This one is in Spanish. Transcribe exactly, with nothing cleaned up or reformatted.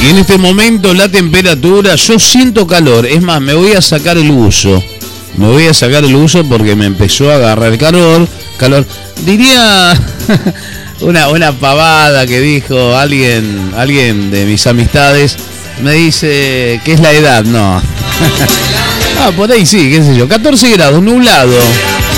Y en este momento la temperatura, yo siento calor. Es más, me voy a sacar el uso. Me voy a sacar el uso porque me empezó a agarrar calor. Calor. Diría una, una pavada que dijo alguien, alguien de mis amistades. Me dice que es la edad. No. Ah, por ahí sí, qué sé yo. catorce grados, nublado.